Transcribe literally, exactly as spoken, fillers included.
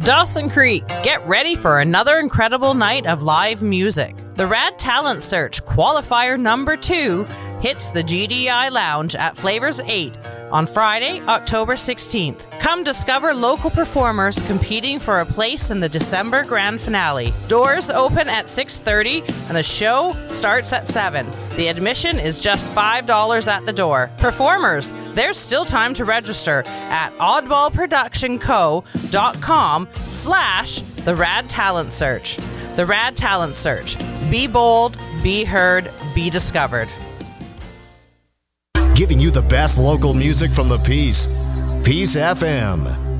Dawson Creek, get ready for another incredible night of live music. The Rad Talent Search Qualifier Number two hits the G D I Lounge at Flavors eight on Friday, October sixteenth. Come discover local performers competing for a place in the December grand finale. Doors open at six thirty and the show starts at seven. The admission is just five dollars at the door. Performers, there's still time to register at oddballproductionco.com slash the Rad Talent Search. The Rad Talent Search. Be bold, be heard, be discovered. Giving you the best local music from the Peace. Peace F M.